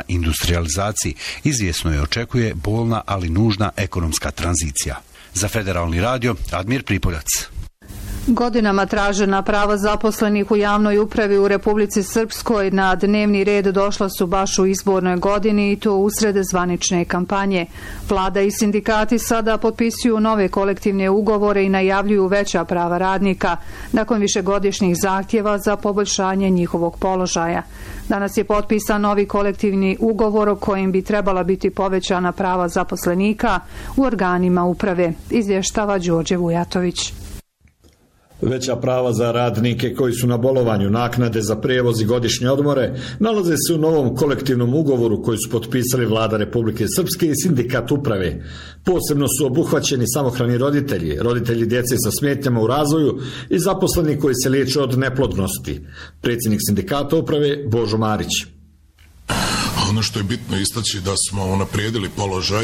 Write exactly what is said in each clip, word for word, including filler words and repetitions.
industrializaciji, izvjesno je očekuje bolna, ali nužna ekonomska tranzicija. Za Federalni radio, Admir Pripoljac. Godinama tražena prava zaposlenih u javnoj upravi u Republici Srpskoj na dnevni red došla su baš u izbornoj godini i to usred zvanične kampanje. Vlada i sindikati sada potpisuju nove kolektivne ugovore i najavljuju veća prava radnika nakon višegodišnjih zahtjeva za poboljšanje njihovog položaja. Danas je potpisan novi kolektivni ugovor o kojim bi trebala biti povećana prava zaposlenika u organima uprave, izvještava Đorđe Vujatović. Veća prava za radnike koji su na bolovanju, naknade za prijevoz i godišnje odmore nalaze se u novom kolektivnom ugovoru koji su potpisali Vlada Republike Srpske i sindikat uprave. Posebno su obuhvaćeni samohrani roditelji, roditelji djece sa smetnjama u razvoju i zaposleni koji se liječe od neplodnosti. Predsjednik sindikata uprave Božo Marić. Ono što je bitno istaći da smo unaprijedili položaj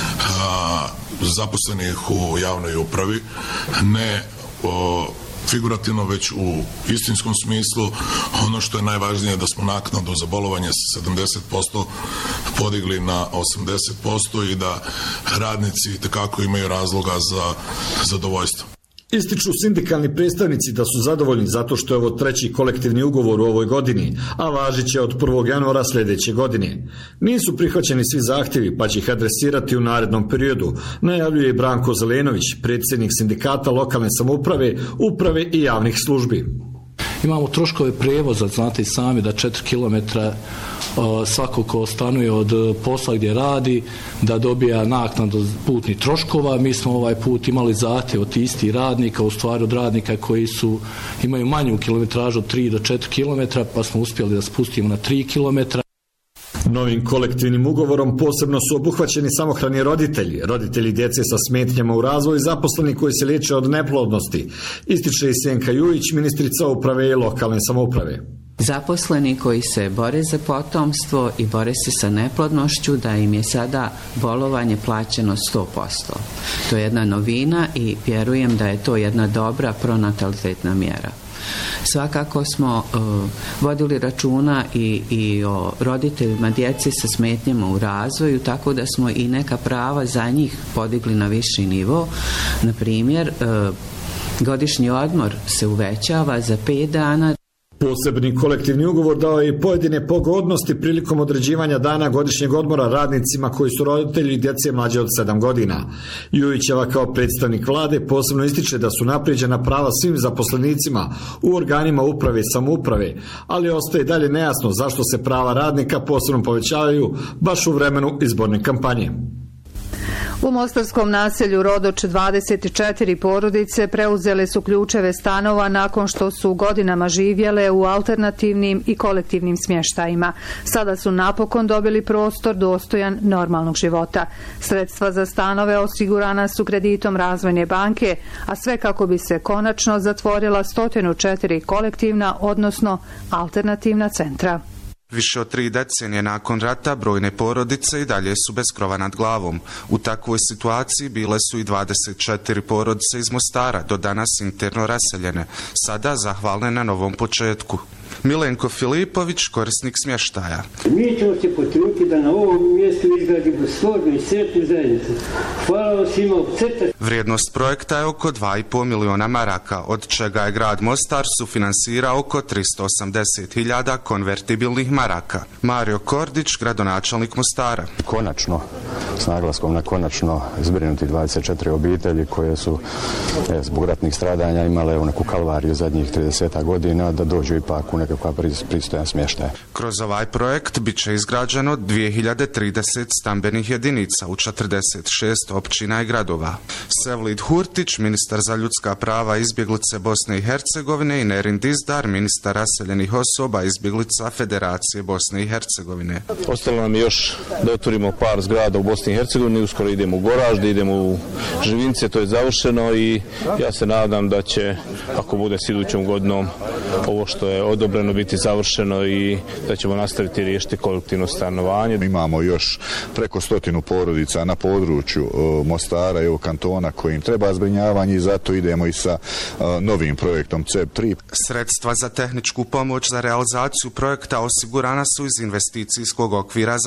a, zaposlenih u javnoj upravi, ne o, figurativno već u istinskom smislu. Ono što je najvažnije da smo naknadu za bolovanje sa sedamdeset posto podigli na osamdeset posto i da radnici itekako imaju razloga za zadovoljstvo. Ističu sindikalni predstavnici da su zadovoljni zato što je ovo treći kolektivni ugovor u ovoj godini, a važit će od prvog januara sljedeće godine. Nisu prihvaćeni svi zahtjevi, pa će ih adresirati u narednom periodu, najavljuje Branko Zelenović, predsjednik sindikata lokalne samouprave, uprave i javnih službi. Imamo troškove prijevoza, znate i sami da četiri kilometra svako ko stanuje od posla gdje radi, da dobija naknadu putnih troškova. Mi smo ovaj put imali zahtjev od istih radnika, u stvari od radnika koji su, imaju manju kilometražu od tri do četiri kilometra, pa smo uspjeli da spustimo na tri kilometra. Novim kolektivnim ugovorom posebno su obuhvaćeni samohrani roditelji, roditelji djece sa smetnjama u razvoju i zaposleni koji se liječe od neplodnosti, ističe i Sjenka Jujić, ministrica uprave i lokalne samouprave. Zaposleni koji se bore za potomstvo i bore se sa neplodnošću, da im je sada bolovanje plaćeno sto posto. To je jedna novina i vjerujem da je to jedna dobra pronatalitetna mjera. Svakako smo uh, vodili računa i, i o roditeljima djece sa smetnjama u razvoju, tako da smo i neka prava za njih podigli na viši nivo. Na primjer, uh, godišnji odmor se uvećava za pet dana. Posebni kolektivni ugovor dao je i pojedine pogodnosti prilikom određivanja dana godišnjeg odmora radnicima koji su roditelji djece mlađe od sedam godina. Jujićeva kao predstavnik vlade posebno ističe da su naprijeđena prava svim zaposlenicima u organima uprave i samouprave, ali ostaje dalje nejasno zašto se prava radnika posebno povećavaju baš u vremenu izborne kampanje. U mostarskom naselju Rodoč dvadeset četiri porodice preuzele su ključeve stanova nakon što su godinama živjele u alternativnim i kolektivnim smještajima. Sada su napokon dobili prostor dostojan normalnog života. Sredstva za stanove osigurana su kreditom Razvojne banke, a sve kako bi se konačno zatvorila sto četiri kolektivna, odnosno alternativna centra. Više od tri decenije nakon rata brojne porodice i dalje su bez krova nad glavom. U takvoj situaciji bile su i dvadeset četiri porodice iz Mostara, do danas interno raseljene, sada zahvalne na novom početku. Milenko Filipović, korisnik smještaja. Mi ćemo se potruditi da na ovom mjestu izgradimo stvornu i sretnu zajednicu. Hvala vam svima u CETA. Vrijednost projekta je oko dva i pol miliona maraka, od čega je grad Mostar sufinansirao oko tristo osamdeset hiljada konvertibilnih maraka. Mario Kordić, gradonačelnik Mostara. Konačno, s naglaskom na konačno, zbrinuti dvadeset četiri obitelji koje su je, zbog ratnih stradanja imale u neku kalvariju zadnjih trideset godina da dođu ipak u nekakva pristojan smještaj. Kroz ovaj projekt bit će izgrađeno dvije hiljade trideset stambenih jedinica u četrdeset šest općina i gradova. Sevlid Hurtić, ministar za ljudska prava izbjeglice Bosne i Hercegovine, i Nerin Dizdar, ministar raseljenih osoba izbjeglica Federacije Bosne i Hercegovine. Ostalo nam je još da otvorimo par zgrada u Bosni i Hercegovini, uskoro idemo u Goražde, idemo u Živince, to je završeno i ja se nadam da će, ako bude s idućom godinom, ovo što je odobreno biti završeno i da ćemo nastaviti riješiti kolektivno stanovanje. Imamo još preko stotinu porodica na području Mostara i ovog kantona kojim treba zbrinjavanje i zato idemo i sa novim projektom C E P tri. Sredstva za tehničku pomoć za realizaciju projekta osigurana su iz investicijskog okvira za